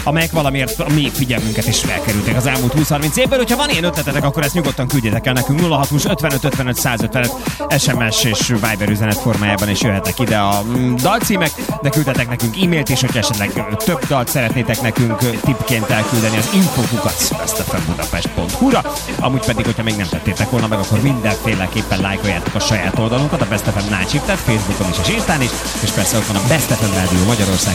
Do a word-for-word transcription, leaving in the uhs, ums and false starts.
amelyek valamiért a mi figyelmünket is felkerültek az elmúlt húsz-harminc évben. Hogyha van ilyen ötletetek, akkor ezt nyugodtan küldjetek el nekünk nulla hatvanos ötvenöt ötvenöt százötvenöt es em es és Viber üzenet formájában is jöhetnek ide a dalcímek, de küldjetek nekünk e-mailt is, hogyha esetleg több dalt szeretnétek nekünk tippként elküldeni az infokukat bestfmbudapest pont hu-ra. Amúgy pedig, hogyha még nem tettétek volna meg, akkor mindenféleképpen lájkoljátok a saját oldalunkat, a Best ef em Night Shift-et, Facebookon is és Instán is, és persze ott van a Best ef em Rádió Magyarország